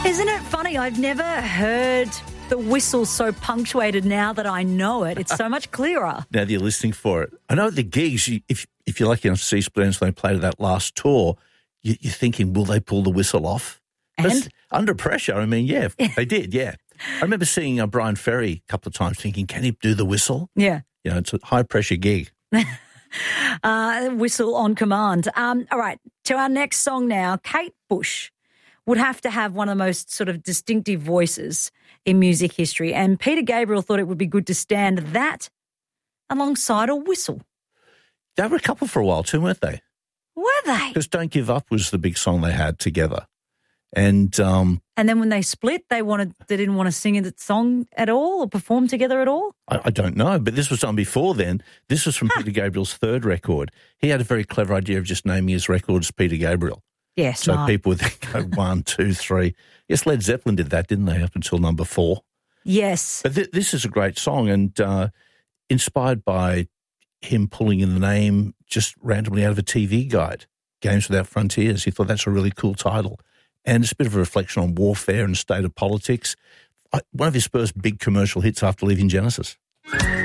Isn't it funny? I've never heard the whistle so punctuated now that I know it. It's so much clearer. Now that you're listening for it. I know at the gigs, if you're lucky enough to see Splendours when they played at that last tour, you're thinking, will they pull the whistle off? And? Under pressure, I mean, yeah, they did, yeah. I remember seeing Brian Ferry a couple of times thinking, can he do the whistle? Yeah. You know, it's a high-pressure gig. Whistle on command. All right, to our next song now. Kate Bush would have to have one of the most sort of distinctive voices in music history, and Peter Gabriel thought it would be good to stand that alongside a whistle. They were a couple for a while too, weren't they? Were they? Because Don't Give Up was the big song they had together. And then when they split, they didn't want to sing the song at all or perform together at all? I don't know, but this was done before then. This was from Peter Gabriel's third record. He had a very clever idea of just naming his records Peter Gabriel. Yes. So people would then go 1, 2, 3. Yes, Led Zeppelin did that, didn't they, up until number 4? Yes. But this is a great song, and inspired by him pulling in the name just randomly out of a TV guide, Games Without Frontiers. He thought that's a really cool title. And it's a bit of a reflection on warfare and state of politics. One of his first big commercial hits after leaving Genesis.